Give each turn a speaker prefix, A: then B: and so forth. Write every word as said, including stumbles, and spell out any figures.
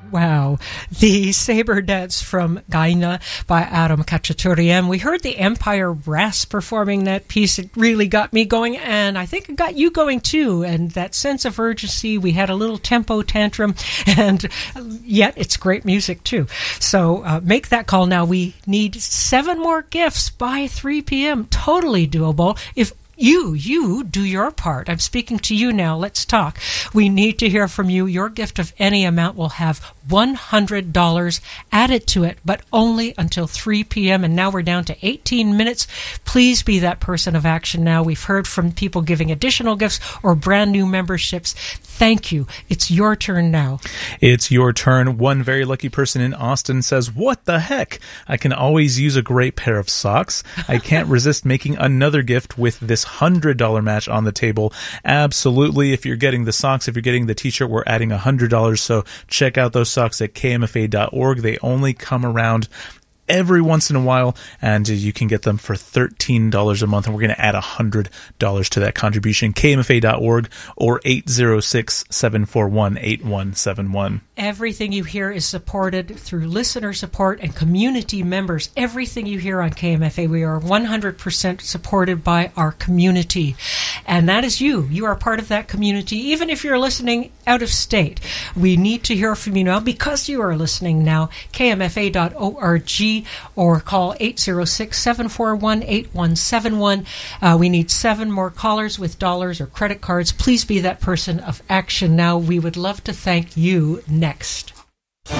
A: Wow. The Saber Dance from Gaina by Adam Khachaturian. We heard the Empire Brass performing that piece. It really got me going, and I think it got you going too. And that sense of urgency, we had a little tempo tantrum, and yet it's great music too. So uh, make that call now. We need seven more gifts by three p.m. Totally doable. If You, you do your part. I'm speaking to you now. Let's talk. We need to hear from you. Your gift of any amount will have one hundred dollars added to it, but only until three p.m. And now we're down to eighteen minutes. Please be that person of action now. We've heard from people giving additional gifts or brand new memberships. Thank you. It's your turn now.
B: It's your turn. One very lucky person in Austin says, what the heck? I can always use a great pair of socks. I can't resist making another gift with this one hundred dollars match on the table. Absolutely. If you're getting the socks, if you're getting the t-shirt, we're adding one hundred dollars. So check out those socks at k m f a dot org. They only come around every once in a while, and you can get them for thirteen dollars a month, and we're going to add one hundred dollars to that contribution. k m f a dot org or eight zero six, seven four one, eight one seven one.
A: Everything you hear is supported through listener support and community members. Everything you hear on K M F A, we are one hundred percent supported by our community. And that is you. You are part of that community, even if you're listening out of state. We need to hear from you now because you are listening now. k m f a dot org or call eight zero six, seven four one, eight one seven one. Uh, we need seven more callers with dollars or credit cards. Please be that person of action now. We would love to thank you next.